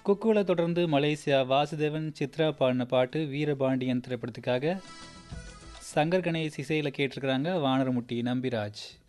குக்கூவில் தொடர்ந்து மலேசியா வாசுதேவன் சித்ரா பாடின பாட்டு வீரபாண்டியன் திரைப்படத்துக்காக சங்கர் கணேஷ் இசையில் கேட்டிருக்கிறாங்க வானரமுட்டி நம்பிராஜ்.